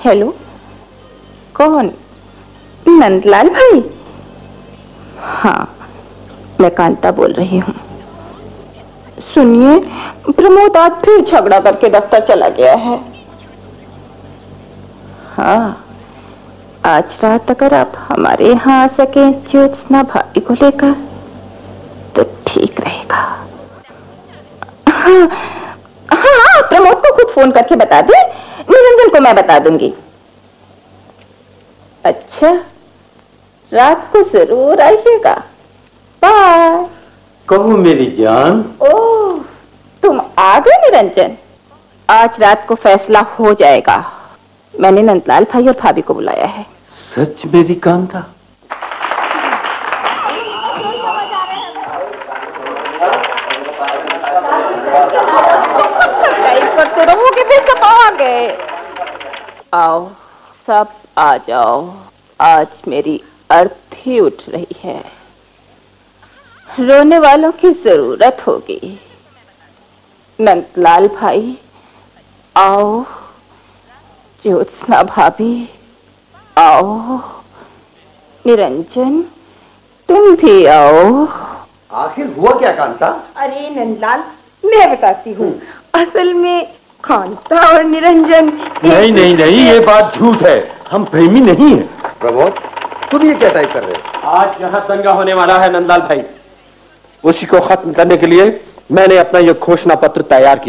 Hello, कौन? नंदलाल भाई? हाँ, मैं कांता बोल रही हूँ। सुनिए, प्रमोद आज फिर झगड़ा करके दफ्तर चला गया है। हाँ, आज रात अगर आप हमारे यहाँ आ सके ज्योत्सना भाभी को लेकर तो ठीक रहेगा। हाँ, हाँ, प्रमोद को खुद फोन करके बता दे, निरंजन को मैं बता दूंगी। अच्छा, रात को जरूर आइएगा। बाय। कहो मेरी जान। ओह, तुम आ गए निरंजन। आज रात को फैसला हो जाएगा। मैंने नंदलाल भाई और भाभी को बुलाया है। सच मेरी कांता? करते रहोगे, फिर सब आ गए। आओ, सब आ जाओ। आज मेरी अर्थी उठ रही है। रोने वालों की जरूरत होगी। नंदलाल भाई आओ, ज्योत्सना भाभी आओ, निरंजन तुम भी आओ। आखिर हुआ क्या कांता? अरे नंदलाल, मैं बताती हूँ। असल में कांता और निरंजन नहीं नहीं नहीं, ये बात झूठ है। हम प्रेमी नहीं हैं। प्रमोद, तुम ये क्या टाइप कर रहे हो? आज यहाँ दंगा होने वाला है नंदलाल भाई, उसी को खत्म करने के लिए मैंने अपना ये घोषणा पत्र तैयार किया।